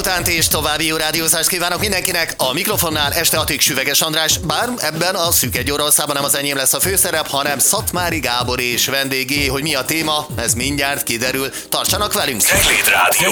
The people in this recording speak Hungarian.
délutánt és további jó rádiózást kívánok mindenkinek. A mikrofonnál esteatik Süveges András, bár ebben a szűk egy óraszában nem az enyém lesz a főszerep, hanem Szatmári Gábor és vendégé, hogy mi a téma, ez mindjárt kiderül. Tartsanak velünk! Cegléd Rádió.